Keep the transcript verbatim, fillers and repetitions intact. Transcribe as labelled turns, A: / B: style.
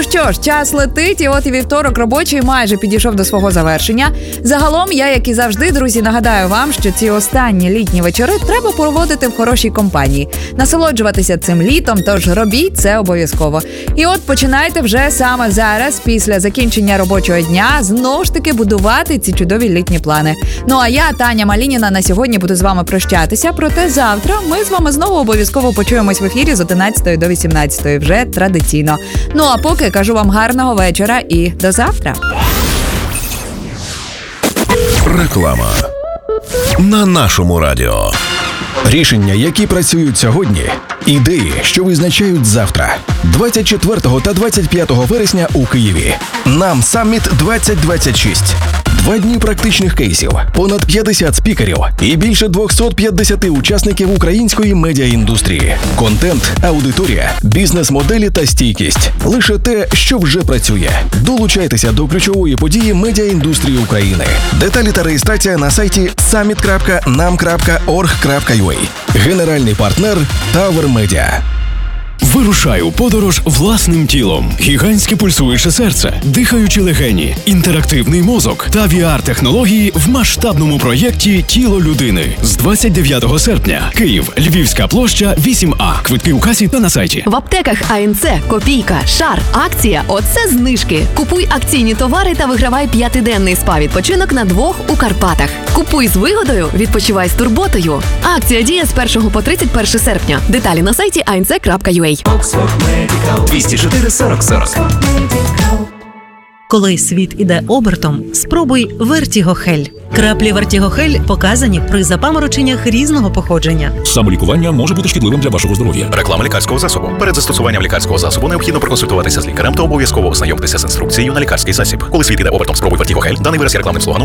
A: Ну що ж, час летить, і от і вівторок робочий майже підійшов до свого завершення. Загалом, я, як і завжди, друзі, нагадаю вам, що ці останні літні вечори треба проводити в хорошій компанії. Насолоджуватися цим літом, тож робіть це обов'язково. І от починайте вже саме зараз, після закінчення робочого дня, знову ж таки будувати ці чудові літні плани. Ну а я, Таня Малініна, на сьогодні буду з вами прощатися, проте завтра ми з вами знову обов'язково почуємось в ефірі з одинадцятої до вісімнадцятої, вже традиційно. Ну а поки кажу вам гарного вечора і до завтра.
B: Реклама на нашому радіо.
C: Рішення, які працюють сьогодні, ідеї, що визначають завтра. двадцять четвертого та двадцять п'ятого вересня у Києві. Нам Самміт двадцять двадцять шість. Два дні практичних кейсів, понад п'ятдесят спікерів і більше двісті п'ятдесят учасників української медіаіндустрії. Контент, аудиторія, бізнес-моделі та стійкість. Лише те, що вже працює. Долучайтеся до ключової події медіаіндустрії України. Деталі та реєстрація на сайті саміт крапка нам крапка орг крапка ю а. Генеральний партнер Tower Media.
D: Вирушай у подорож власним тілом. Гігантське пульсуюче серце, дихаючі легені, інтерактивний мозок та ві ар-технології в масштабному проєкті «Тіло людини». З двадцять дев'ятого серпня. Київ, Львівська площа, вісім А. Квитки у касі та на сайті.
E: В аптеках АНЦ, Копійка, Шар, акція «Оце знижки». Купуй акційні товари та вигравай п'ятиденний спа-відпочинок на двох у Карпатах. Купуй з вигодою, відпочивай з турботою. Акція діє з першого по тридцять перше серпня. Деталі на сайті ей ен це крапка ю а.
F: двісті чотири сорок сорок.
G: Коли світ іде обертом, спробуй Вертігохель. Краплі Вертігохель показані при запамороченнях різного походження.
H: Самолікування може бути шкідливим для вашого здоров'я.
I: Реклама лікарського засобу. Перед застосуванням лікарського засобу необхідно проконсультуватися з лікарем та обов'язково ознайомитися з інструкцією на лікарський засіб. Коли світ іде обертом, спробуй Вертігохель. Даний вираз є рекламним слоганом